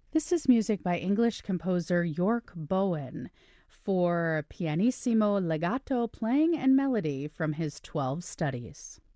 This is music by English composer York Bowen for pianissimo legato playing and melody from his 12 studies.